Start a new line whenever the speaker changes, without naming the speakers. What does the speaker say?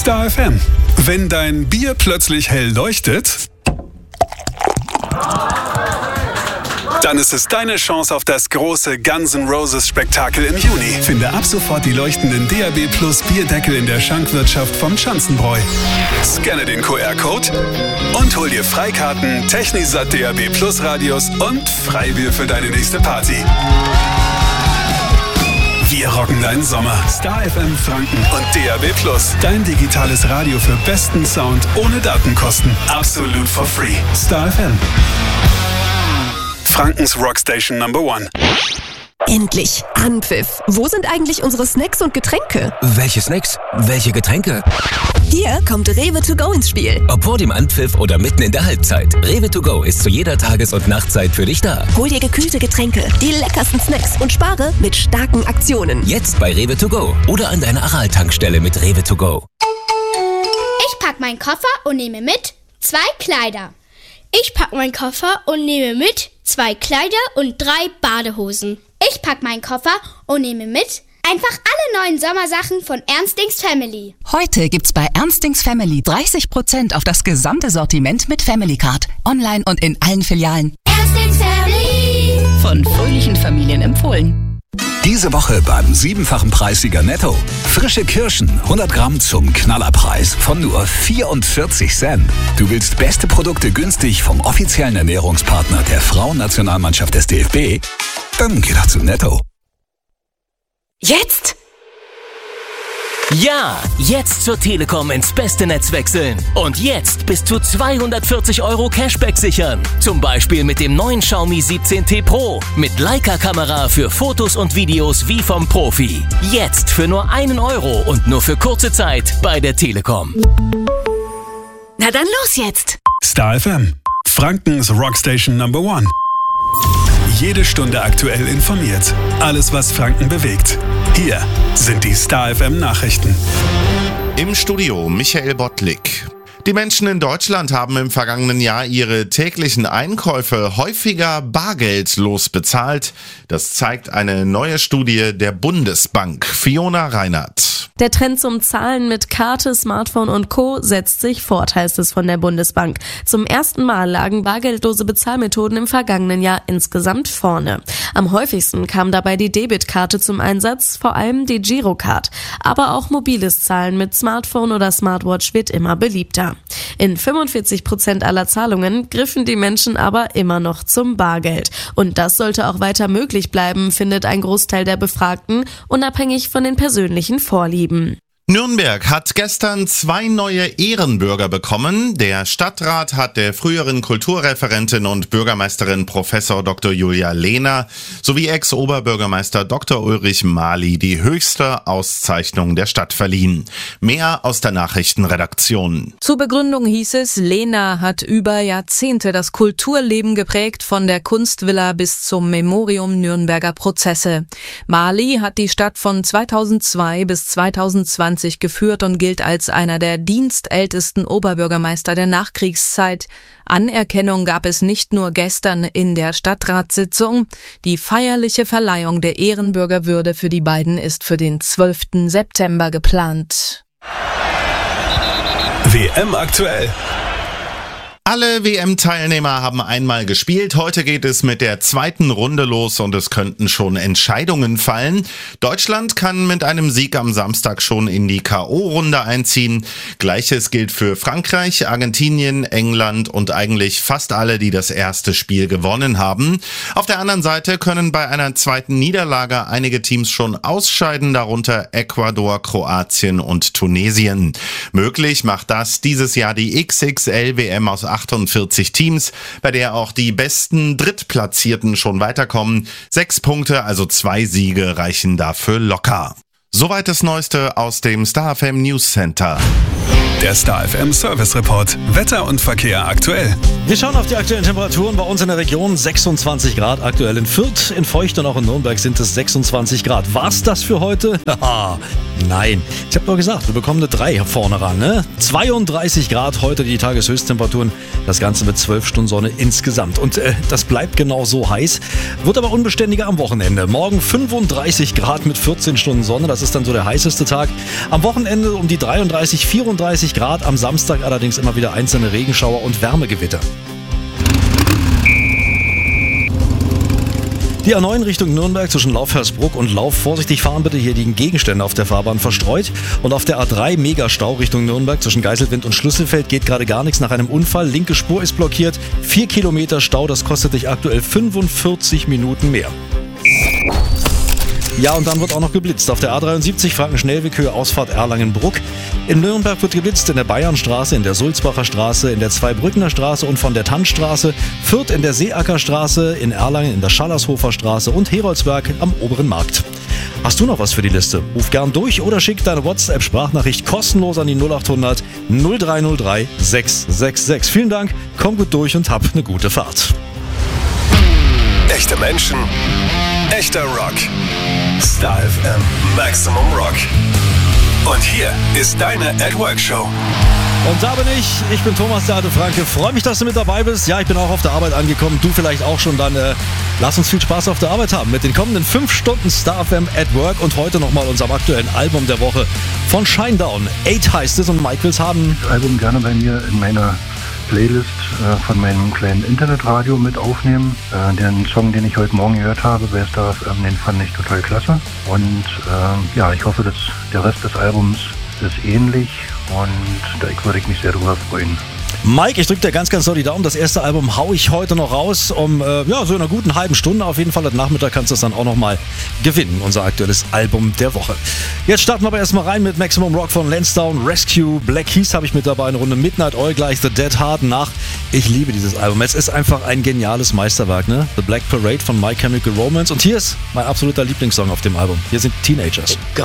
Star FM. Wenn dein Bier plötzlich hell leuchtet, dann ist es deine Chance auf das große Guns N' Roses Spektakel im Juni. Finde ab sofort die leuchtenden DAB Plus Bierdeckel in der Schankwirtschaft vom Schanzenbräu. Scanne den QR-Code und hol dir Freikarten, Technisat DAB Plus Radios und Freibier für deine nächste Party. Wir rocken deinen Sommer. Star FM Franken und DAB Plus. Dein digitales Radio für besten Sound ohne Datenkosten. Absolut for free. Star FM. Frankens Rockstation Number 1.
Endlich Anpfiff. Wo sind eigentlich unsere Snacks und Getränke?
Welche Snacks? Welche Getränke?
Hier kommt Rewe to go ins Spiel.
Ob vor dem Anpfiff oder mitten in der Halbzeit. Rewe to go ist zu jeder Tages- und Nachtzeit für dich da.
Hol dir gekühlte Getränke, die leckersten Snacks und spare mit starken Aktionen.
Jetzt bei Rewe to go oder an deiner Aral-Tankstelle mit Rewe to go.
Ich pack meinen Koffer und nehme mit 2 Kleider.
Ich pack meinen Koffer und nehme mit 2 Kleider und 3 Badehosen.
Ich pack meinen Koffer und nehme mit einfach alle neuen Sommersachen von Ernstings Family.
Heute gibt's bei Ernstings Family 30% auf das gesamte Sortiment mit Family Card. Online und in allen Filialen.
Ernstings Family.
Von fröhlichen Familien empfohlen.
Diese Woche beim 7-fachen Preissieger Netto. Frische Kirschen, 100 Gramm zum Knallerpreis von nur 44 Cent. Du willst beste Produkte günstig vom offiziellen Ernährungspartner der Frauennationalmannschaft des DFB? Dann geh doch zu Netto.
Jetzt?
Ja, jetzt zur Telekom ins beste Netz wechseln. Und jetzt bis zu 240 € Cashback sichern. Zum Beispiel mit dem neuen Xiaomi 17T Pro. Mit Leica-Kamera für Fotos und Videos wie vom Profi. Jetzt für nur 1 € und nur für kurze Zeit bei der Telekom.
Na dann los jetzt.
Star FM. Frankens Rockstation Number 1. Jede Stunde aktuell informiert. Alles, was Franken bewegt. Hier sind die Star FM Nachrichten.
Im Studio Michael Bottlik. Die Menschen in Deutschland haben im vergangenen Jahr ihre täglichen Einkäufe häufiger bargeldlos bezahlt. Das zeigt eine neue Studie der Bundesbank. Fiona Reinhardt.
Der Trend zum Zahlen mit Karte, Smartphone und Co. setzt sich fort, heißt es von der Bundesbank. Zum ersten Mal lagen bargeldlose Bezahlmethoden im vergangenen Jahr insgesamt vorne. Am häufigsten kam dabei die Debitkarte zum Einsatz, vor allem die Girocard. Aber auch mobiles Zahlen mit Smartphone oder Smartwatch wird immer beliebter. In 45% aller Zahlungen griffen die Menschen aber immer noch zum Bargeld. Und das sollte auch weiter möglich bleiben, findet ein Großteil der Befragten, unabhängig von den persönlichen Vorlieben.
Nürnberg hat gestern 2 neue Ehrenbürger bekommen. Der Stadtrat hat der früheren Kulturreferentin und Bürgermeisterin Professor Dr. Julia Lehner sowie Ex-Oberbürgermeister Dr. Ulrich Mali die höchste Auszeichnung der Stadt verliehen. Mehr aus der Nachrichtenredaktion.
Zur Begründung hieß es, Lehner hat über Jahrzehnte das Kulturleben geprägt, von der Kunstvilla bis zum Memorium Nürnberger Prozesse. Mali hat die Stadt von 2002 bis 2020 geführt und gilt als einer der dienstältesten Oberbürgermeister der Nachkriegszeit. Anerkennung gab es nicht nur gestern in der Stadtratssitzung. Die feierliche Verleihung der Ehrenbürgerwürde für die beiden ist für den 12. September geplant.
WM aktuell.
Alle WM-Teilnehmer haben einmal gespielt. Heute geht es mit der 2. Runde los und es könnten schon Entscheidungen fallen. Deutschland kann mit einem Sieg am Samstag schon in die K.O.-Runde einziehen. Gleiches gilt für Frankreich, Argentinien, England und eigentlich fast alle, die das erste Spiel gewonnen haben. Auf der anderen Seite können bei einer zweiten Niederlage einige Teams schon ausscheiden, darunter Ecuador, Kroatien und Tunesien. Möglich macht das dieses Jahr die XXL-WM aus 48 Teams, bei der auch die besten Drittplatzierten schon weiterkommen. 6 Punkte, also 2 Siege reichen dafür locker. Soweit das Neueste aus dem Star FM News Center.
Der Star FM Service Report. Wetter und Verkehr aktuell.
Wir schauen auf die aktuellen Temperaturen bei uns in der Region. 26 Grad aktuell in Fürth, in Feucht und auch in Nürnberg sind es 26 Grad. War's das für heute? Haha, nein. Ich habe doch gesagt, wir bekommen eine 3 vorne ran. Ne? 32 Grad heute die Tageshöchsttemperaturen. Das Ganze mit 12 Stunden Sonne insgesamt. Und das bleibt genau so heiß. Wird aber unbeständiger am Wochenende. Morgen 35 Grad mit 14 Stunden Sonne. Das ist dann so der heißeste Tag. Am Wochenende um die 33, 34 Grad. Am Samstag allerdings immer wieder einzelne Regenschauer und Wärmegewitter. Die A9 Richtung Nürnberg zwischen Lauf-Hersbruck und Lauf. Vorsichtig fahren bitte, hier liegen Gegenstände auf der Fahrbahn verstreut. Und auf der A3 Megastau Richtung Nürnberg zwischen Geiselwind und Schlüsselfeld geht gerade gar nichts nach einem Unfall. Linke Spur ist blockiert, 4 Kilometer Stau, das kostet dich aktuell 45 Minuten mehr. Ja, und dann wird auch noch geblitzt. Auf der A73 Franken-Schnellweg Höhe Ausfahrt Erlangen-Bruck. In Nürnberg wird geblitzt in der Bayernstraße, in der Sulzbacher Straße, in der Zweibrückner Straße und von der Tannstraße. Fürth in der Seeackerstraße, in Erlangen in der Schallershofer Straße und Heroldsberg am Oberen Markt. Hast du noch was für die Liste? Ruf gern durch oder schick deine WhatsApp-Sprachnachricht kostenlos an die 0800 0303 666. Vielen Dank, komm gut durch und hab eine gute Fahrt.
Echte Menschen, echter Rock. Star FM Maximum Rock. Und hier ist deine At Work Show.
Und da bin ich. Ich bin Thomas, der alte Franke. Freue mich, dass du mit dabei bist. Ja, ich bin auch auf der Arbeit angekommen. Du vielleicht auch schon. Dann lass uns viel Spaß auf der Arbeit haben mit den kommenden 5 Stunden Star FM at Work und heute nochmal unserem aktuellen Album der Woche von Shinedown. 8 heißt es und Mike will's haben.
Das Album gerne bei mir in meiner Playlist von meinem kleinen Internetradio mit aufnehmen. Den Song, den ich heute Morgen gehört habe bei Star FM, den fand ich total klasse. Und ja, ich hoffe, dass der Rest des Albums ist ähnlich und da würde ich mich sehr darüber freuen.
Mike, ich drücke dir ganz, ganz doll die Daumen. Das erste Album hau ich heute noch raus um so in einer guten halben Stunde. Auf jeden Fall heute Nachmittag kannst du es dann auch nochmal gewinnen. Unser aktuelles Album der Woche. Jetzt starten wir aber erstmal rein mit Maximum Rock von Lansdowne, Rescue, Black Keys habe ich mit dabei. Eine Runde Midnight Oil gleich, The Dead Hard nach. Ich liebe dieses Album. Es ist einfach ein geniales Meisterwerk, ne? The Black Parade von My Chemical Romance. Und hier ist mein absoluter Lieblingssong auf dem Album. Hier sind Teenagers.
Go.